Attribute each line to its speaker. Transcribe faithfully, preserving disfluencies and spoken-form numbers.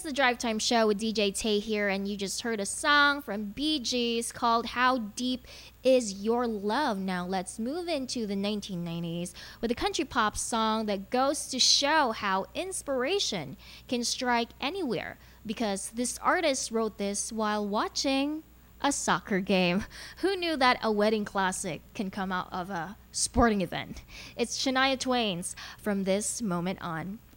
Speaker 1: is the Drive Time Show with D J Tay here, and you just heard a song from Bee Gees called How Deep Is Your Love. Now let's move into the nineteen nineties with a country pop song that goes to show how inspiration can strike anywhere, because this artist wrote this while watching a soccer game. Who knew that a wedding classic can come out of a sporting event? It's Shania Twain's From This Moment On.